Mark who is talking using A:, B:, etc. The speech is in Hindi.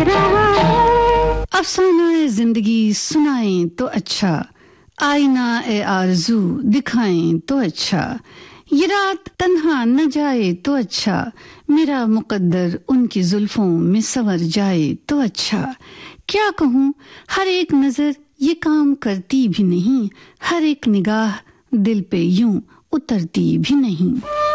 A: अफसाना जिंदगी सुनाएं तो अच्छा, आईना ए आरज़ू दिखाएं तो अच्छा, ये रात तन्हा न जाए तो अच्छा, मेरा मुकद्दर उनकी जुल्फों में संवर जाए तो अच्छा। क्या कहूँ, हर एक नजर ये काम करती भी नहीं, हर एक निगाह दिल पे यूं उतरती भी नहीं।